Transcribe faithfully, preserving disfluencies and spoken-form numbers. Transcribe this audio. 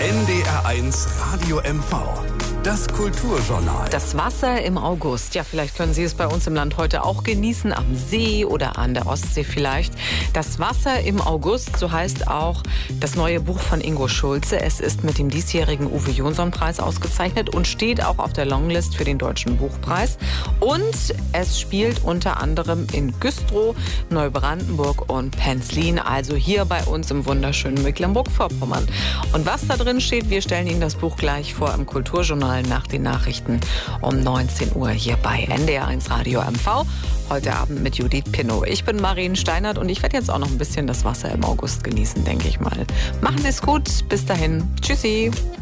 N D R eins Radio M V. Das Kulturjournal. Das Wasser im August. Ja, vielleicht können Sie es bei uns im Land heute auch genießen, am See oder an der Ostsee vielleicht. Das Wasser im August, so heißt auch das neue Buch von Ingo Schulze. Es ist mit dem diesjährigen Uwe-Jonsson-Preis ausgezeichnet und steht auch auf der Longlist für den Deutschen Buchpreis. Und es spielt unter anderem in Güstrow, Neubrandenburg und Penzlin, also hier bei uns im wunderschönen Mecklenburg-Vorpommern. Und was da drin steht, wir stellen Ihnen das Buch gleich vor im Kulturjournal nach den Nachrichten um neunzehn Uhr hier bei N D R eins Radio M V. Heute Abend mit Judith Pinnow. Ich bin Marien Steinert und ich werde jetzt auch noch ein bisschen das Wasser im August genießen, denke ich mal. Machen Sie es gut. Bis dahin. Tschüssi.